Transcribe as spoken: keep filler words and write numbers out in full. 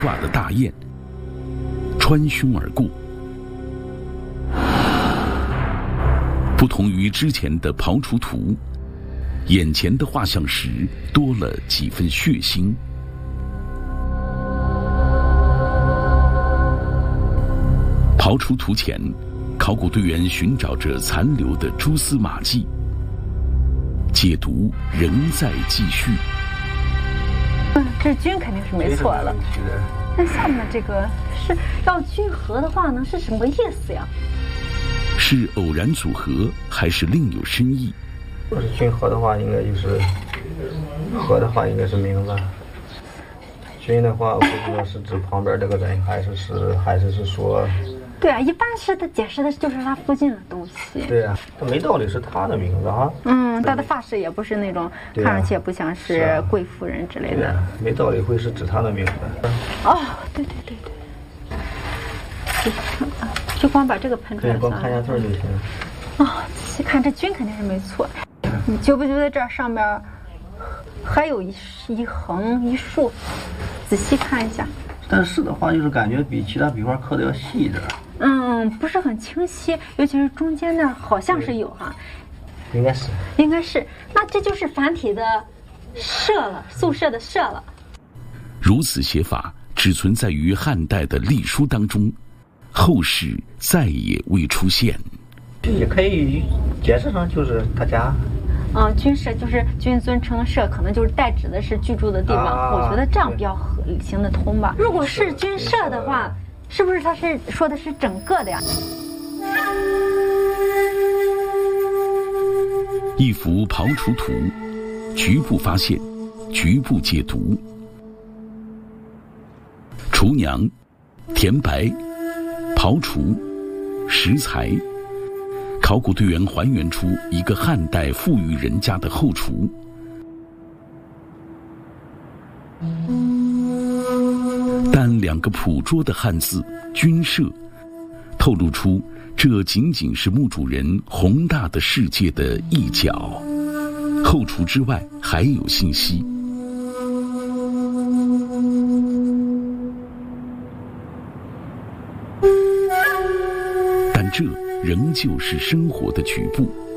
挂的大雁穿胸而过。不同于之前的刨除图，眼前的画像石多了几分血腥。刨除图前，考古队员寻找着残留的蛛丝马迹，解读仍在继续。 嗯，这均肯定是没错了。那下面这个是要均合的话呢，是什么意思呀？ 是偶然组合，还是另有深意？ 如果是均合的话，应该就是合的话，应该是名字。均的话，不知道是指旁边这个人，还是是还是是说？ 对啊，一般是他解释的就是他附近的东西。 对啊，他没道理是他的名字哈。 嗯，他的发饰也不是那种、啊、看上去也不像是贵妇人之类的。 啊、没道理会是指他的名字。 哦，对对对对。就光把这个喷出来， 对，光看一下字就行。 哦，仔细看，这均肯定是没错。你觉不觉得这上面还有一一横一竖？仔细看一下。 但是的话，就是感觉比其他笔画刻的要细一点。 嗯，不是很清晰，尤其是中间那儿好像是有哈。 应该是。 应该是，那这就是繁体的社了，宿舍的社了。 如此写法只存在于汉代的隶书当中，后世再也未出现。 也可以解释成就是他家。 嗯，君社就是君尊称社，可能就是代指的是居住的地方。啊、我觉得这样比较合行得通吧。如果是君社的话，是不是他是说的是整个的呀？ 一幅刨除图，局部发现，局部解读。厨娘、填白、刨除、石材。考古队员还原出一个汉代富裕人家的后厨，但两个朴拙的汉字“君社”透露出这仅仅是墓主人宏大的世界的一角，后厨之外还有信息。但这仍旧是生活的局部。